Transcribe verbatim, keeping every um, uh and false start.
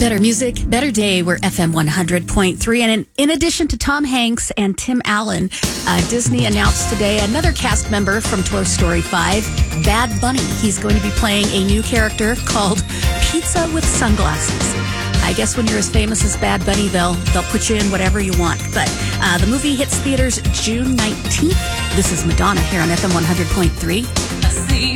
Better music, better day. We're F M one hundred point three. And in, in addition to Tom Hanks and Tim Allen, uh, Disney announced today another cast member from Toy Story five, Bad Bunny. He's going to be playing a new character called Pizza with Sunglasses. I guess when you're as famous as Bad Bunny, they'll, they'll put you in whatever you want. But uh, the movie hits theaters June nineteenth. This is Madonna here on F M one hundred point three.